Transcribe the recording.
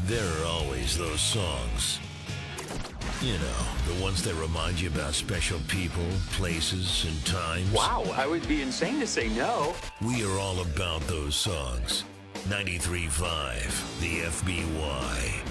There are always those songs. You know, the ones that remind you about special people, places, and times. Wow, I would be insane to say no. We are all about those songs. 93.5, the FBY.